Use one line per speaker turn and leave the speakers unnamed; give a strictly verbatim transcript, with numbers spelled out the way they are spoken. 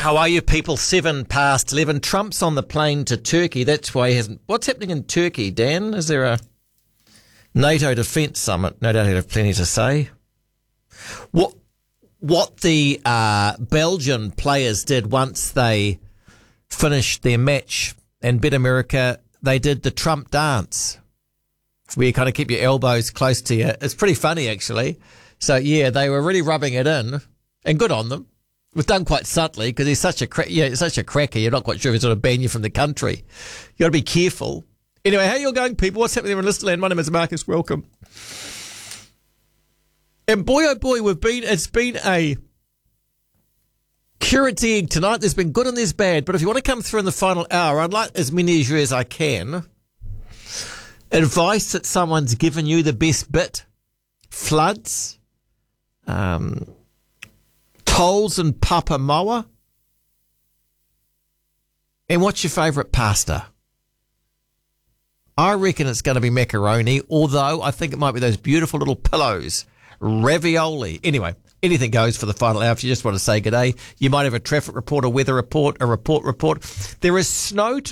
How are you people? Seven past eleven. Trump's on the plane to Turkey. That's why he hasn't... What's happening in Turkey, Dan? Is there a NATO defence summit? No doubt he'd have plenty to say. What what the uh, Belgian players did once they finished their match and bet America, they did the Trump dance, where you kind of keep your elbows close to you. It's pretty funny, actually. So, yeah, they were really rubbing it in, and good on them. It was done quite subtly because he's such a cra- yeah, he's such a cracker. You're not quite sure if he's going to ban you from the country. You got to be careful. Anyway, how you all going, people? What's happening there in Listerland? My name is Marcus. Welcome. And boy, oh boy, we've been. It's been a curate's egg tonight. There's been good and there's bad. But if you want to come through in the final hour, I'd like as many of you as I can. Advice that someone's given you, the best bit. Floods. Um... Tolls and Papamoa. And what's your favourite pasta? I reckon it's going to be macaroni, although I think it might be those beautiful little pillows. Ravioli. Anyway, anything goes for the final hour. If you just want to say good day, you might have a traffic report, a weather report, a report report. There is snow